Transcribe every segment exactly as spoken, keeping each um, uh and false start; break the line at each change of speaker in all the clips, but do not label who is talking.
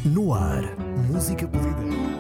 No ar, música pedida.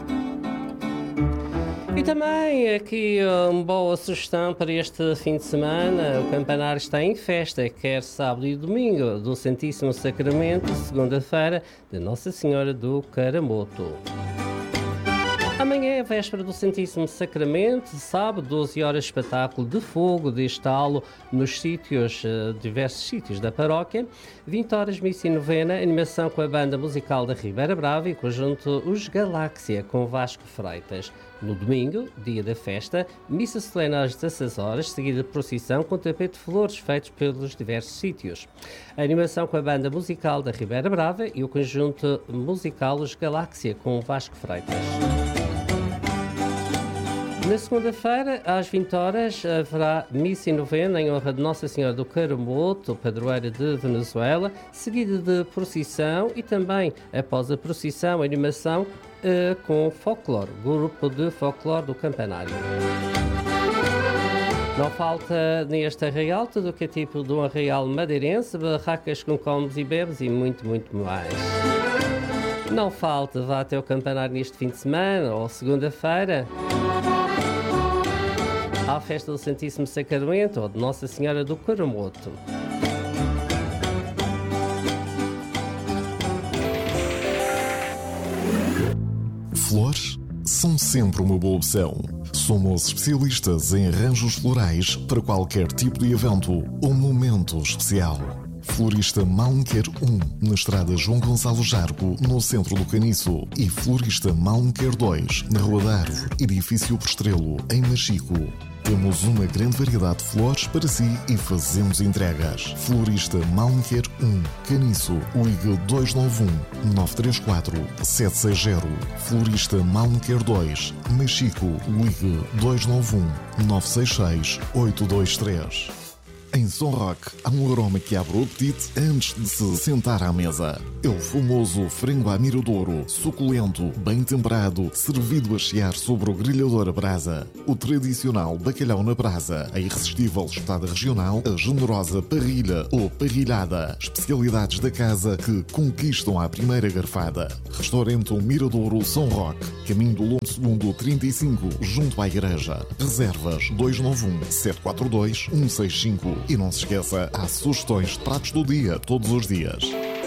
E também aqui uma boa sugestão para este fim de semana. O campanário está em festa, quer sábado e domingo, do Santíssimo Sacramento, segunda-feira, de Nossa Senhora do Caramoto. Amanhã é a véspera do Santíssimo Sacramento, sábado, doze horas, espetáculo de fogo, de estalo nos sítios, diversos sítios da paróquia, vinte horas, missa e novena, animação com a banda musical da Ribeira Brava e conjunto Os Galáxia, com Vasco Freitas. No domingo, dia da festa, missa solene às dezasseis horas, seguida de procissão com tapete de flores feitos pelos diversos sítios. A animação com a banda musical da Ribeira Brava e o conjunto musical Os Galáxia, com Vasco Freitas. Na segunda-feira, às vinte horas, haverá missa e novena em honra de Nossa Senhora do Caramoto, padroeira de Venezuela, seguida de procissão e também, após a procissão, a animação uh, com folclore, grupo de folclore do campanário. Não falta neste arraial tudo o que é tipo de um arraial madeirense, barracas com comes e bebes e muito, muito mais. Não falta, vá até o campanário neste fim de semana ou segunda-feira, à festa do Santíssimo Sacramento ou de Nossa Senhora do Caramoto.
Flores são sempre uma boa opção. Somos especialistas em arranjos florais para qualquer tipo de evento ou momento especial. Florista Malmquer um, na estrada João Gonçalo Jargo, no centro do Caniço, e Florista Malmquer dois, na Rua da Árvore, edifício Postrelo, em Machico. Temos uma grande variedade de flores para si e fazemos entregas. Florista Malmquer um, Caniço, ligue dois nove um, nove três quatro, sete seis zero. Florista Malmquer dois, Machico, ligue dois nove um, nove seis seis, oito dois três. Em Som Rock, há um aroma que abre o apetite antes de se sentar à mesa. É o famoso frango à miradouro, suculento, bem temperado, servido a chiar sobre o grelhador a brasa. O tradicional bacalhau na brasa, a irresistível espetada regional, a generosa parrilha ou parrilhada. Especialidades da casa que conquistam à primeira garfada. Restaurante Miradouro Som Rock, caminho do Lombo Segundo trinta e cinco, junto à igreja. Reservas dois nove um, sete quatro dois, um seis cinco. E não se esqueça, há sugestões de pratos do dia, todos os dias.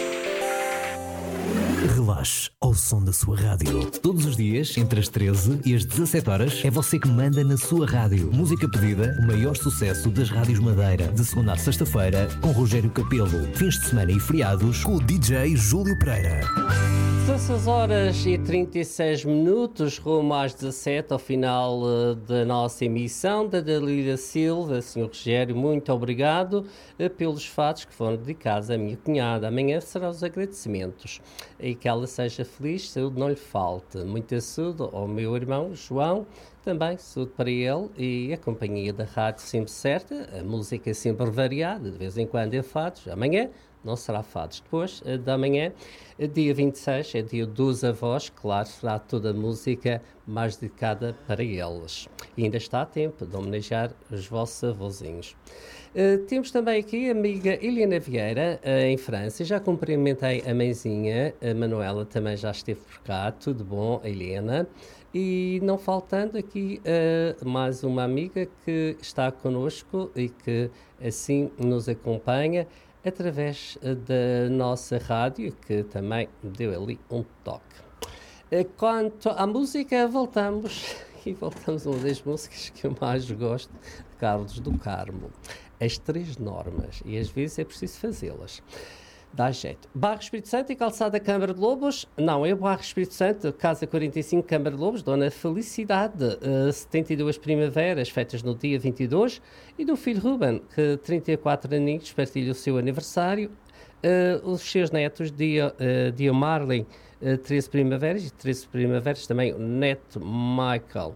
Relaxe ao som da sua rádio. Todos os dias, entre as treze e as dezassete horas, é você que manda na sua rádio. Música pedida, o maior sucesso das rádios Madeira. De segunda a sexta-feira, com Rogério Capelo. Fins de semana e feriados, com o D J Júlio Pereira.
dezasseis horas e trinta e seis minutos, rumo às dezassete, ao final uh, da nossa emissão, da Dalila Silva. senhor Rogério, muito obrigado uh, pelos fatos que foram dedicados à minha cunhada. Amanhã serão os agradecimentos. E que ela seja feliz, saúde não lhe falte. Muita saúde ao meu irmão João, também saúde para ele e a companhia da rádio sempre certa, a música sempre variada, de vez em quando é fados. Amanhã não será fados. Depois da manhã, dia vinte e seis, é dia dos avós, claro, será toda a música mais dedicada para eles. E ainda está a tempo de homenagear os vossos avózinhos. Uh, temos também aqui a amiga Helena Vieira, uh, em França. Já cumprimentei a mãezinha, a Manuela também já esteve por cá. Tudo bom, Helena? E não faltando aqui uh, mais uma amiga que está connosco e que assim nos acompanha através da nossa rádio, que também deu ali um toque. Quanto à música, voltamos, e voltamos a uma das músicas que eu mais gosto, de Carlos do Carmo. As três normas, e às vezes é preciso fazê-las. Dá jeito. Bairro Espírito Santo e Calçada Câmara de Lobos. Não, é o Bairro Espírito Santo, Casa quarenta e cinco, Câmara de Lobos, Dona Felicidade, uh, setenta e duas primaveras, feitas no dia vinte e dois, e do filho Ruben, que trinta e quatro aninhos, partilha o seu aniversário. Uh, os seus netos, Dia, uh, Dia Marlin, uh, treze primaveras, e treze primaveras também o neto Michael.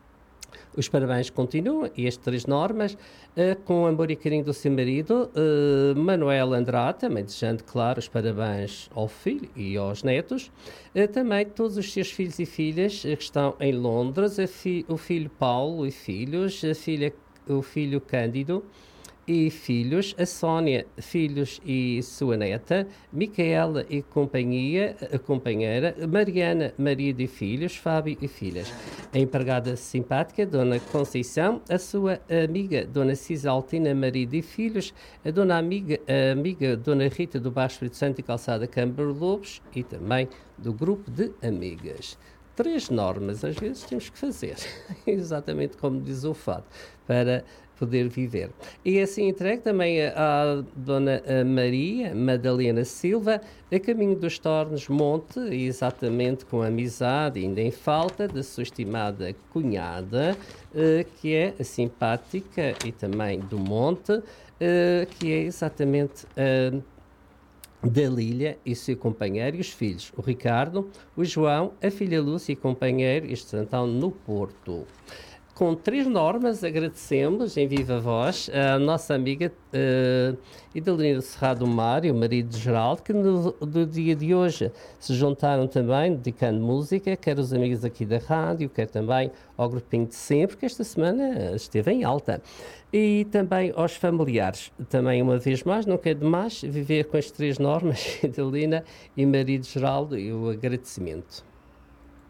Os parabéns continuam, e as três normas, uh, com amor e carinho do seu marido, uh, Manuel Andrade, também desejando, claro, os parabéns ao filho e aos netos, uh, também todos os seus filhos e filhas uh, que estão em Londres, fi- o filho Paulo e filhos, a filha, o filho Cândido, e filhos, a Sónia, filhos e sua neta, Micaela e companhia, a companheira, Mariana, marido e filhos, Fábio e filhas. A empregada simpática, Dona Conceição, a sua amiga, Dona Cisaltina, marido e filhos, a dona amiga, a amiga Dona Rita do Baixo Espírito Santo e Calçada Câmara Lobos e também do grupo de amigas. Três normas, às vezes, temos que fazer, exatamente como diz o fado, para poder viver. E assim entregue também à Dona Maria Madalena Silva, a caminho dos Tornos Monte, exatamente com a amizade ainda em falta da sua estimada cunhada, eh, que é a simpática e também do Monte, eh, que é exatamente a da Lília e seu companheiro e os filhos, o Ricardo, o João, a filha Lúcia e companheiro, este Santão no Porto. Com três normas, agradecemos em viva voz a nossa amiga uh, Idalina Cerrado Mário, marido de Geraldo, que no, do dia de hoje se juntaram também, dedicando música, quer os amigos aqui da rádio, quer também ao grupinho de sempre, que esta semana esteve em alta. E também aos familiares. Também, uma vez mais, não quer demais viver com as três normas, Idalina e marido de Geraldo, e o agradecimento.